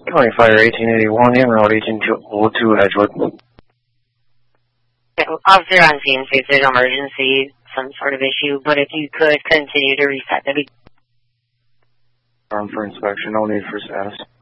County Fire 1881, en route 1802 Edgewood. Okay, officer on scene, see if there's an emergency, some sort of issue, but if you could continue to reset, that'd be... Armed for inspection, no need for status.